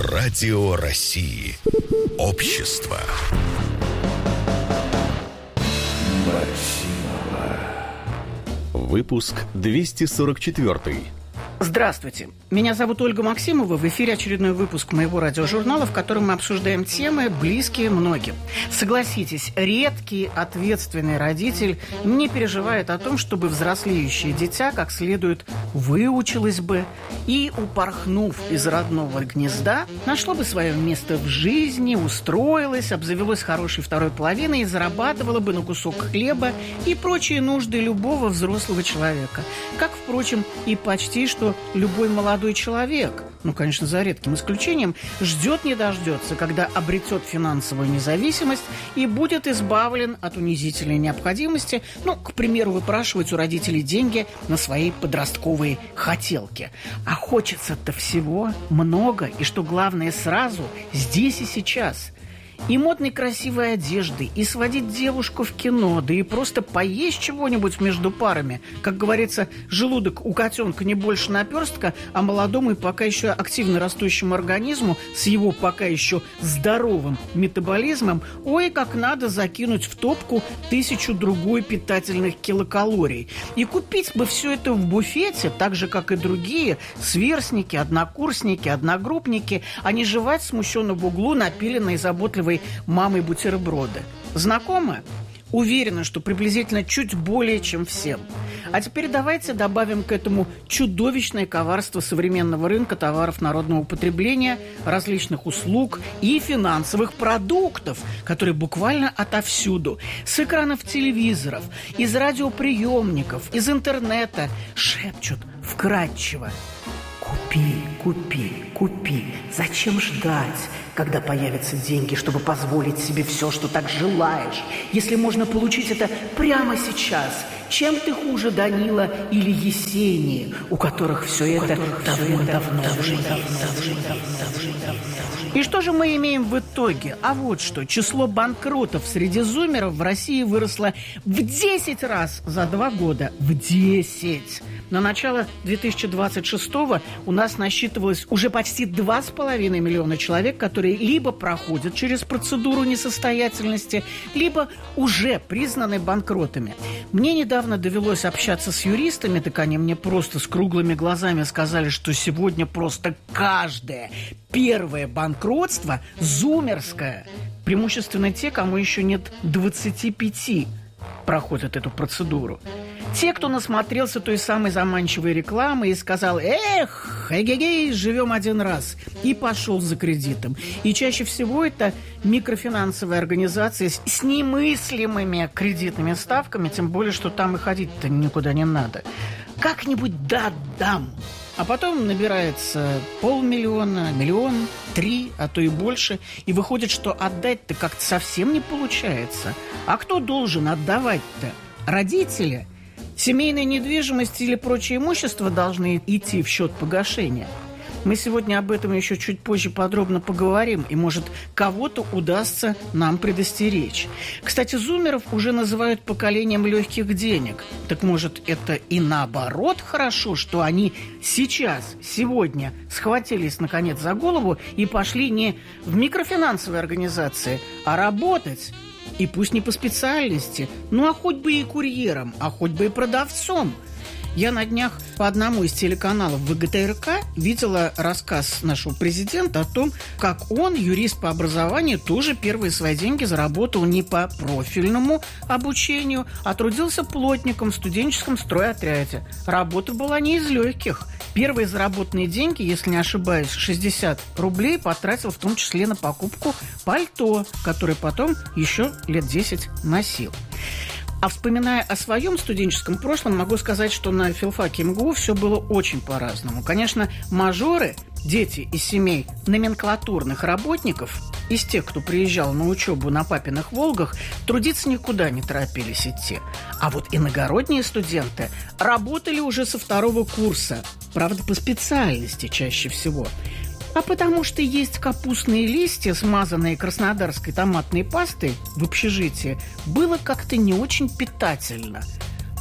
Радио России. Общество. Выпуск 244. Здравствуйте. Меня зовут Ольга Максимова. В эфире очередной выпуск моего радиожурнала, в котором мы обсуждаем темы, близкие многим. Согласитесь, редкий ответственный родитель не переживает о том, чтобы взрослеющее дитя как следует выучилось бы и, упорхнув из родного гнезда, нашло бы свое место в жизни, устроилось, обзавелось хорошей второй половиной и зарабатывало бы на кусок хлеба и прочие нужды любого взрослого человека. Как, впрочем, и почти что любой молодой человек, конечно, за редким исключением, ждет не дождется, когда обретет финансовую независимость и будет избавлен от унизительной необходимости, к примеру, выпрашивать у родителей деньги на свои подростковые хотелки. А хочется-то всего много, и, что главное, сразу, здесь и сейчас. И модной красивой одежды, и сводить девушку в кино, да и просто поесть чего-нибудь между парами. Как говорится, желудок у котенка не больше наперстка, а молодому и пока еще активно растущему организму с его пока еще здоровым метаболизмом, ой, как надо закинуть в топку 1000 другой питательных килокалорий. И купить бы все это в буфете, так же, как и другие сверстники, однокурсники, одногруппники, а не жевать смущенно в углу напиленные заботливые мамой бутерброды. Знакомы? Уверена, что приблизительно чуть более чем всем. А теперь давайте добавим к этому чудовищное коварство современного рынка товаров народного потребления, различных услуг и финансовых продуктов, которые буквально отовсюду, с экранов телевизоров, из радиоприемников, из интернета шепчут вкрадчиво: «Купи, купи, купи. Зачем ждать, когда появятся деньги, чтобы позволить себе все, что так желаешь, если можно получить это прямо сейчас? Чем ты хуже Данила или Есении, у которых все это давно-давно уже есть?» И что же мы имеем в итоге? А вот что. Число банкротов среди зумеров в России выросло в 10 раз за 2 года. В 10! На начало 2026-го у нас насчитывалось уже почти 2,5 миллиона человек, которые либо проходят через процедуру несостоятельности, либо уже признаны банкротами. Мне недавно довелось общаться с юристами, так они мне просто с круглыми глазами сказали, что сегодня просто каждое первое банкротство зумерское. Преимущественно те, кому еще нет 25, проходят эту процедуру. Те, кто насмотрелся той самой заманчивой рекламы и сказал: «Эх, эгегей, живем один раз», и пошел за кредитом. И чаще всего это микрофинансовые организации с немыслимыми кредитными ставками, тем более, что там и ходить-то никуда не надо. Как-нибудь дам. А потом набирается 500 000, 1 миллион, 3, а то и больше. И выходит, что отдать-то как-то совсем не получается. А кто должен отдавать-то? Родители? Семейная недвижимость или прочее имущество должны идти в счет погашения. Мы сегодня об этом еще чуть позже подробно поговорим, и, может, кого-то удастся нам предостеречь. Кстати, зумеров уже называют поколением легких денег. Так, может, это и наоборот хорошо, что они сегодня схватились, наконец, за голову и пошли не в микрофинансовые организации, а работать. И пусть не по специальности, а хоть бы и курьером, а хоть бы и продавцом. Я на днях по одному из телеканалов ВГТРК видела рассказ нашего президента о том, как он, юрист по образованию, тоже первые свои деньги заработал не по профильному обучению, а трудился плотником в студенческом стройотряде. Работа была не из легких. Первые заработанные деньги, если не ошибаюсь, 60 рублей потратил в том числе на покупку пальто, которое потом еще лет 10 носил. А вспоминая о своем студенческом прошлом, могу сказать, что на филфаке МГУ все было очень по-разному. Конечно, мажоры, дети из семей номенклатурных работников, из тех, кто приезжал на учебу на папиных «Волгах», трудиться никуда не торопились идти. А вот иногородние студенты работали уже со 2-го курса, правда, по специальности чаще всего. А потому что есть капустные листья, смазанные краснодарской томатной пастой в общежитии, было как-то не очень питательно.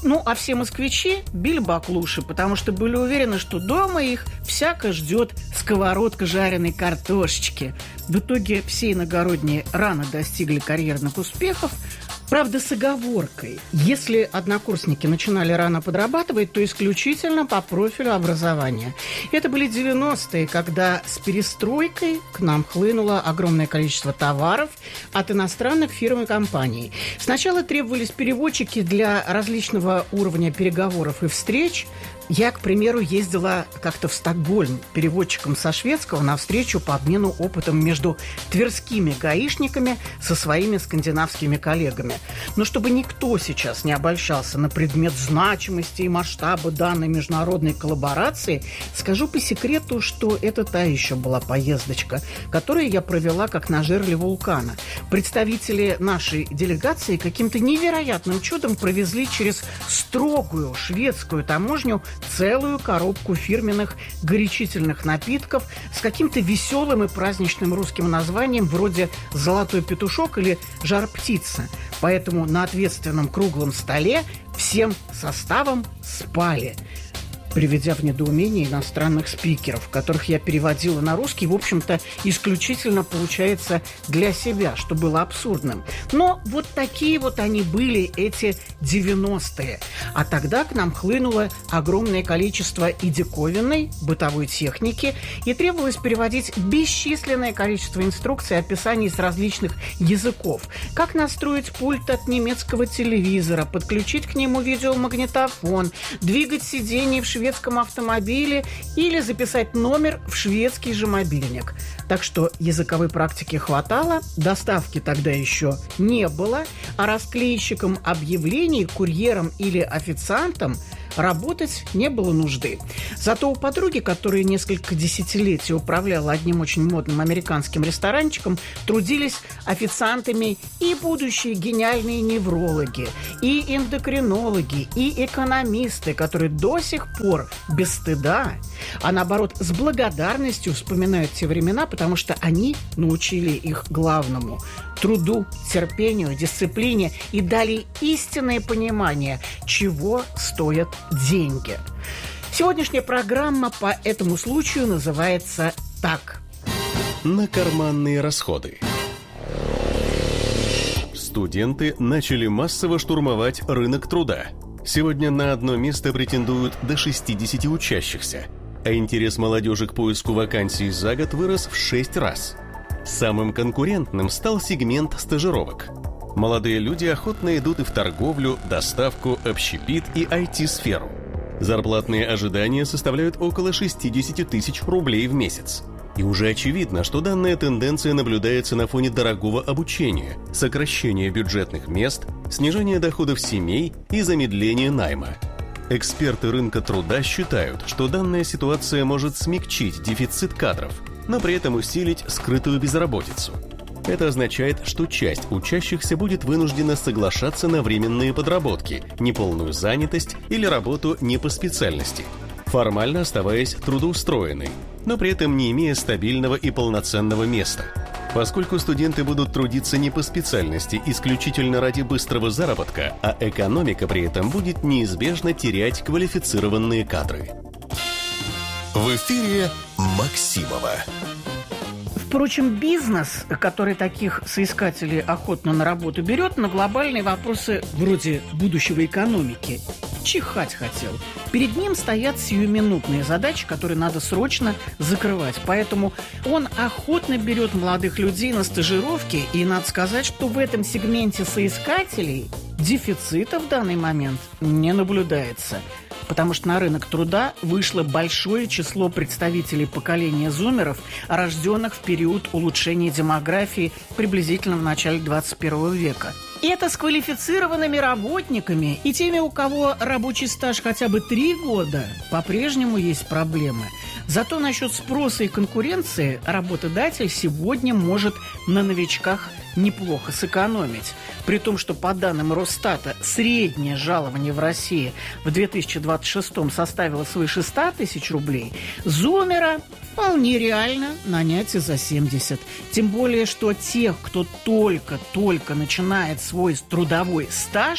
Ну, а все москвичи били баклуши, потому что были уверены, что дома их всяко ждет сковородка жареной картошечки. В итоге все иногородние рано достигли карьерных успехов, правда, с оговоркой. Если однокурсники начинали рано подрабатывать, то исключительно по профилю образования. Это были 90-е, когда с перестройкой к нам хлынуло огромное количество товаров от иностранных фирм и компаний. Сначала требовались переводчики для различного уровня переговоров и встреч. Я, к примеру, ездила как-то в Стокгольм переводчиком со шведского на встречу по обмену опытом между тверскими гаишниками со своими скандинавскими коллегами. Но чтобы никто сейчас не обольщался на предмет значимости и масштаба данной международной коллаборации, скажу по секрету, что это та еще была поездочка, которую я провела как на жерле вулкана. Представители нашей делегации каким-то невероятным чудом провезли через строгую шведскую таможню целую коробку фирменных горячительных напитков с каким-то веселым и праздничным русским названием вроде «Золотой петушок» или «Жар-птица». Поэтому на ответственном круглом столе всем составом спали, приведя в недоумение иностранных спикеров, которых я переводила на русский, в общем-то, исключительно, получается, для себя, что было абсурдным. Но вот такие вот они были, эти 90-е. А тогда к нам хлынуло огромное количество и диковинной бытовой техники, и требовалось переводить бесчисленное количество инструкций и описаний с различных языков. Как настроить пульт от немецкого телевизора, подключить к нему видеомагнитофон, двигать сиденье в шведском автомобиле или записать номер в шведский же мобильник. Так что языковой практики хватало, доставки тогда еще не было, а расклейщикам объявлений, курьерам или официантам работать не было нужды. Зато у подруги, которая несколько десятилетий управляла одним очень модным американским ресторанчиком, трудились официантами и будущие гениальные неврологи, и эндокринологи, и экономисты, которые до сих пор без стыда, а наоборот с благодарностью вспоминают те времена, потому что они научили их главному – труду, терпению, дисциплине и дали истинное понимание, чего стоят деньги. Сегодняшняя программа по этому случаю называется так. На карманные расходы. Студенты начали массово штурмовать рынок труда. Сегодня на одно место претендуют до 60 учащихся, а интерес молодежи к поиску вакансий за год вырос в 6 раз. Самым конкурентным стал сегмент стажировок. Молодые люди охотно идут и в торговлю, доставку, общепит и IT-сферу. Зарплатные ожидания составляют около 60 тысяч рублей в месяц. И уже очевидно, что данная тенденция наблюдается на фоне дорогого обучения, сокращения бюджетных мест, снижения доходов семей и замедления найма. Эксперты рынка труда считают, что данная ситуация может смягчить дефицит кадров, но при этом усилить скрытую безработицу. Это означает, что часть учащихся будет вынуждена соглашаться на временные подработки, неполную занятость или работу не по специальности, формально оставаясь трудоустроенной, но при этом не имея стабильного и полноценного места. Поскольку студенты будут трудиться не по специальности исключительно ради быстрого заработка, а экономика при этом будет неизбежно терять квалифицированные кадры. В эфире Максимова. Впрочем, бизнес, который таких соискателей охотно на работу берет, на глобальные вопросы вроде будущего экономики чихать хотел. Перед ним стоят сиюминутные задачи, которые надо срочно закрывать. Поэтому он охотно берет молодых людей на стажировки. И надо сказать, что в этом сегменте соискателей дефицита в данный момент не наблюдается. Потому что на рынок труда вышло большое число представителей поколения зумеров, рожденных в период улучшения демографии приблизительно в начале 21 века. И это с квалифицированными работниками и теми, у кого рабочий стаж хотя бы 3 года, по-прежнему есть проблемы. Зато насчет спроса и конкуренции работодатель сегодня может на новичках неплохо сэкономить. При том, что по данным Росстата среднее жалование в России в 2026 составило свыше 100 тысяч рублей, зумера вполне реально нанять и за 70. Тем более, что тех, кто только-только начинает свой трудовой стаж,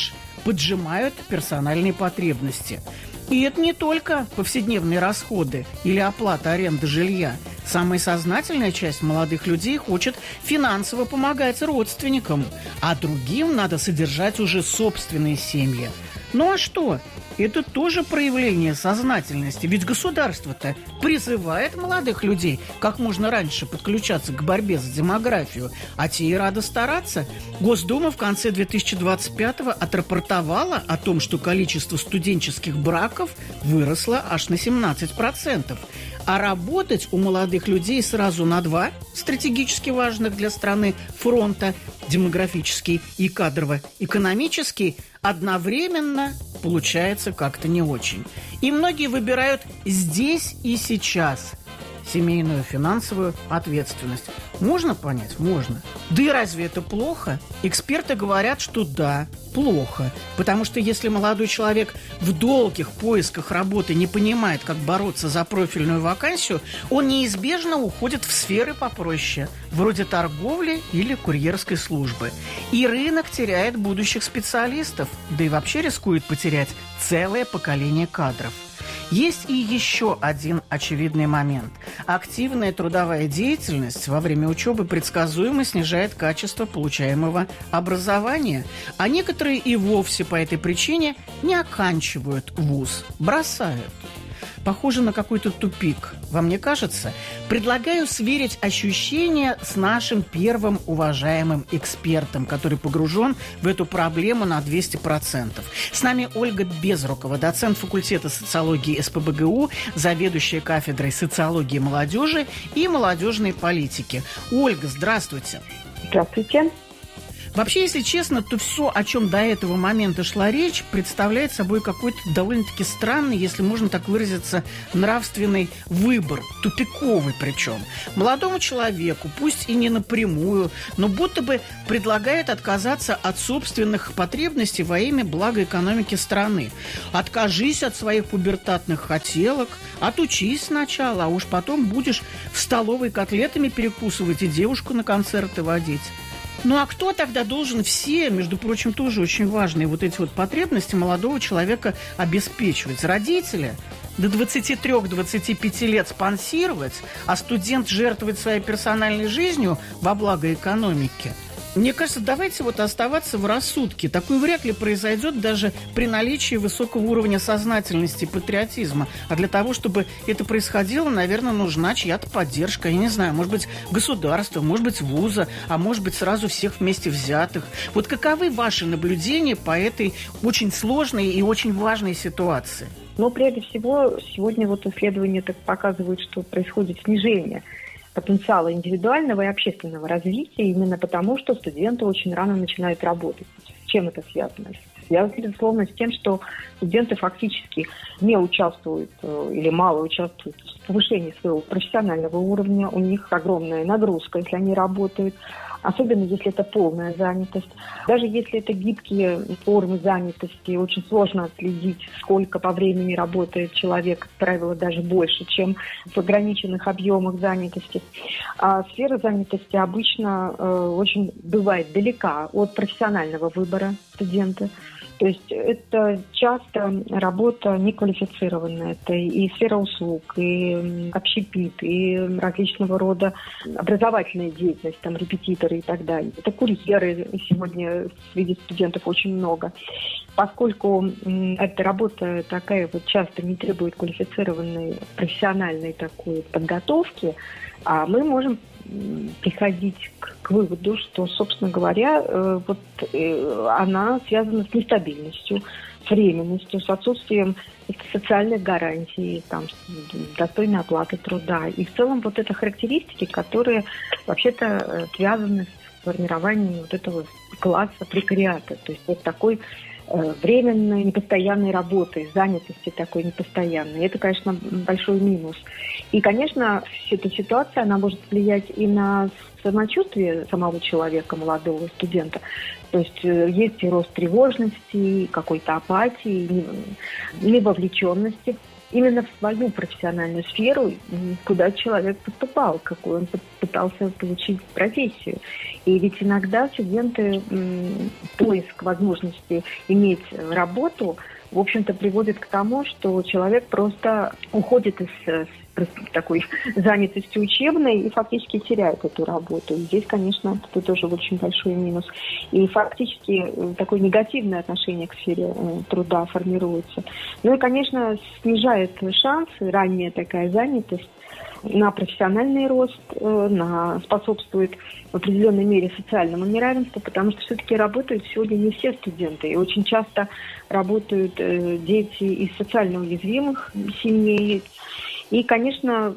поджимают персональные потребности. И это не только повседневные расходы или оплата аренды жилья. Самая сознательная часть молодых людей хочет финансово помогать родственникам, а другим надо содержать уже собственные семьи. Ну а что? Это тоже проявление сознательности, ведь государство-то призывает молодых людей как можно раньше подключаться к борьбе за демографию, а те и рады стараться. Госдума в конце 2025-го отрапортовала о том, что количество студенческих браков выросло аж на 17%. А работать у молодых людей сразу на два стратегически важных для страны фронта, демографический и кадрово-экономический, одновременно получается как-то не очень. И многие выбирают здесь и сейчас семейную финансовую ответственность. Можно понять? Можно. Да и разве это плохо? Эксперты говорят, что да, плохо. Потому что если молодой человек в долгих поисках работы не понимает, как бороться за профильную вакансию, он неизбежно уходит в сферы попроще, вроде торговли или курьерской службы. И рынок теряет будущих специалистов, да и вообще рискует потерять целое поколение кадров. Есть и еще один очевидный момент. Активная трудовая деятельность во время учебы предсказуемо снижает качество получаемого образования, а некоторые и вовсе по этой причине не оканчивают вуз, бросают. Похоже на какой-то тупик. Вам не кажется? Предлагаю сверить ощущения с нашим первым уважаемым экспертом, который погружен в эту проблему на 200%. С нами Ольга Безрукова, доцент факультета социологии СПбГУ, заведующая кафедрой социологии молодежи и молодежной политики. Ольга, здравствуйте. Здравствуйте. Вообще, если честно, то все, о чем до этого момента шла речь, представляет собой какой-то довольно-таки странный, если можно так выразиться, нравственный выбор, тупиковый причем. Молодому человеку, пусть и не напрямую, но будто бы предлагает отказаться от собственных потребностей во имя блага экономики страны. Откажись от своих пубертатных хотелок, отучись сначала, а уж потом будешь в столовой котлетами перекусывать и девушку на концерты водить. Ну а кто тогда должен все, между прочим, тоже очень важные вот эти вот потребности молодого человека обеспечивать? Родители? До 23-25 лет спонсировать, а студент жертвовать своей персональной жизнью во благо экономики? Мне кажется, давайте вот оставаться в рассудке. Такое вряд ли произойдет даже при наличии высокого уровня сознательности и патриотизма. А для того, чтобы это происходило, наверное, нужна чья-то поддержка. Я не знаю, может быть, государство, может быть, вуза, а может быть, сразу всех вместе взятых. Вот каковы ваши наблюдения по этой очень сложной и очень важной ситуации? Но прежде всего, сегодня вот исследования так показывают, что происходит снижение потенциала индивидуального и общественного развития именно потому, что студенты очень рано начинают работать. С чем это связано? Связано, безусловно, с тем, что студенты фактически не участвуют или мало участвуют в повышении своего профессионального уровня. У них огромная нагрузка, если они работают, особенно если это полная занятость. Даже если это гибкие формы занятости, очень сложно отследить, сколько по времени работает человек, как правило, даже больше, чем в ограниченных объемах занятости. А сфера занятости обычно очень бывает далека от профессионального выбора студента. То есть это часто работа неквалифицированная. Это и сфера услуг, и общепит, и различного рода образовательная деятельность, там репетиторы и так далее. Это курьеры сегодня среди студентов очень много. Поскольку эта работа такая вот часто не требует квалифицированной профессиональной такой подготовки, мы можем приходить к выводу, что, собственно говоря, она связана с нестабильностью, с временностью, с отсутствием социальных гарантий, там, достойной оплаты труда. И в целом вот это характеристики, которые вообще-то связаны с формированием вот этого класса прекариата. То есть вот такой временной, непостоянной работы, занятости такой непостоянной. Это, конечно, большой минус. И, конечно, эта ситуация, она может влиять и на самочувствие самого человека, молодого студента. То есть есть и рост тревожности, какой-то апатии, невовлеченности именно в свою профессиональную сферу, куда человек поступал, какую он пытался получить профессию. И ведь иногда студенты поиск возможности иметь работу, в общем-то, приводит к тому, что человек просто уходит из такой занятости учебной и фактически теряет эту работу. И здесь, конечно, это тоже очень большой минус. И фактически такое негативное отношение к сфере труда формируется. Ну и, конечно, снижает шансы ранняя такая занятость на профессиональный рост, способствует в определенной мере социальному неравенству, потому что все-таки работают сегодня не все студенты. И очень часто работают дети из социально уязвимых семей. И, конечно,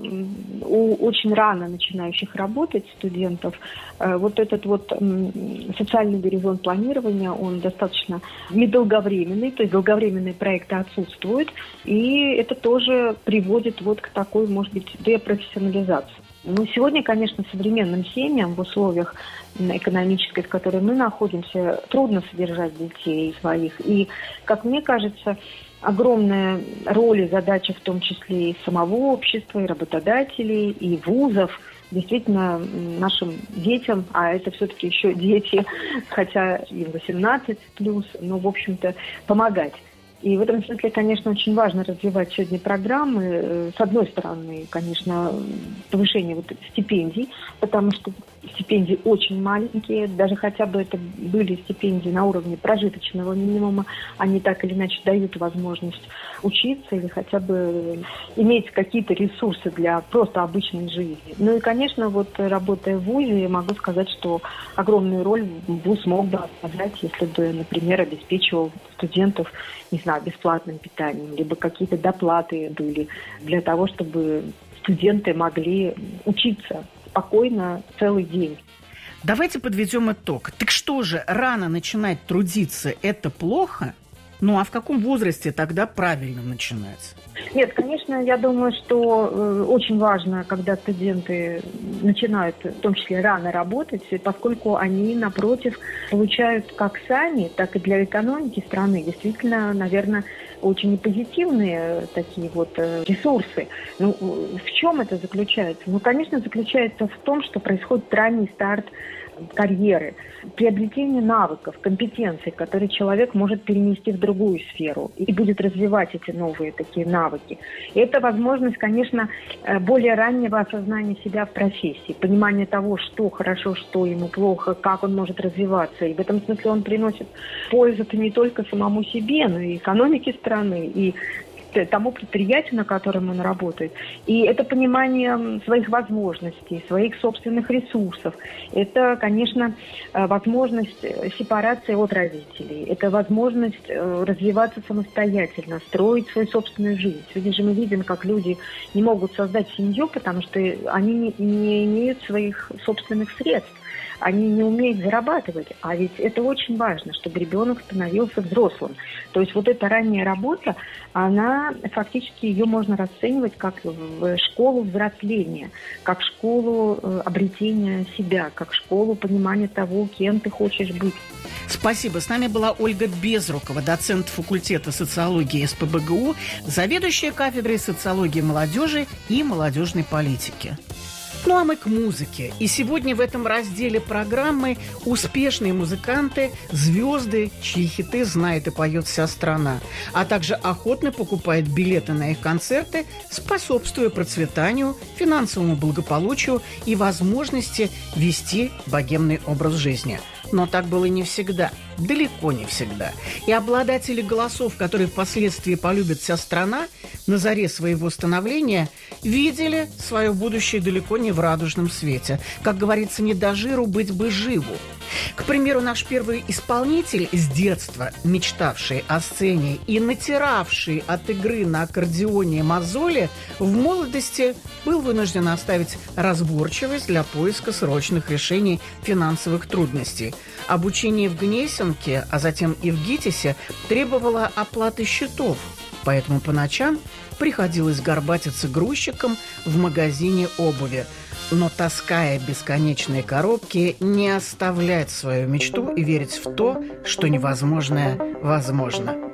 у очень рано начинающих работать студентов вот этот вот социальный горизонт планирования, он достаточно недолговременный, то есть долговременные проекты отсутствуют, и это тоже приводит вот к такой, может быть, депрофессионализации. Но сегодня, конечно, современным семьям в условиях экономической, в которой мы находимся, трудно содержать детей своих. И, как мне кажется, огромная роль и задача в том числе и самого общества, и работодателей, и вузов, действительно нашим детям, а это все-таки еще дети, хотя им 18+, но, в общем-то, помогать. И в этом смысле, конечно, очень важно развивать сегодня программы. С одной стороны, конечно, повышение вот стипендий, потому что стипендии очень маленькие, даже хотя бы это были стипендии на уровне прожиточного минимума, они так или иначе дают возможность учиться или хотя бы иметь какие-то ресурсы для просто обычной жизни. Ну и, конечно, вот работая в ВУЗе, могу сказать, что огромную роль ВУЗ мог бы оказать, если бы, например, обеспечивал студентов, не знаю, бесплатным питанием, либо какие-то доплаты были для того, чтобы студенты могли учиться спокойно целый день. Давайте подведем итог. Так что же, рано начинать трудиться – это плохо? Ну, а в каком возрасте тогда правильно начинать? Нет, конечно, я думаю, что очень важно, когда студенты начинают, в том числе, рано работать, поскольку они, напротив, получают как сами, так и для экономики страны действительно, наверное, очень позитивные такие вот ресурсы. Ну, в чем это заключается? Ну, конечно, заключается в том, что происходит ранний старт карьеры, приобретение навыков, компетенций, которые человек может перенести в другую сферу и будет развивать эти новые такие навыки. И это возможность, конечно, более раннего осознания себя в профессии, понимания того, что хорошо, что ему плохо, как он может развиваться. И в этом смысле он приносит пользу не только самому себе, но и экономике страны, и тому предприятию, на котором он работает. И это понимание своих возможностей, своих собственных ресурсов. Это, конечно, возможность сепарации от родителей. Это возможность развиваться самостоятельно, строить свою собственную жизнь. Сегодня же мы видим, как люди не могут создать семью, потому что они не имеют своих собственных средств. Они не умеют зарабатывать, а ведь это очень важно, чтобы ребенок становился взрослым. То есть вот эта ранняя работа, она фактически ее можно расценивать как в школу взросления, как школу обретения себя, как школу понимания того, кем ты хочешь быть. Спасибо. С нами была Ольга Безрукова, доцент факультета социологии СПбГУ, заведующая кафедрой социологии молодежи и молодежной политики. Ну а мы к музыке. И сегодня в этом разделе программы успешные музыканты, звезды, чьи хиты знает и поет вся страна, а также охотно покупает билеты на их концерты, способствуя процветанию, финансовому благополучию и возможности вести богемный образ жизни. Но так было не всегда, далеко не всегда. И обладатели голосов, которые впоследствии полюбит вся страна, на заре своего становления видели свое будущее далеко не в радужном свете. Как говорится, не до жиру быть бы живу. К примеру, наш первый исполнитель, с детства мечтавший о сцене и натиравший от игры на аккордеоне мозоли, в молодости был вынужден оставить разборчивость для поиска срочных решений финансовых трудностей. Обучение в Гнесинке, а затем и в ГИТИСе требовало оплаты счетов, поэтому по ночам приходилось горбатиться грузчиком в магазине обуви. Но, таская бесконечные коробки, не оставлять свою мечту и верить в то, что невозможное возможно.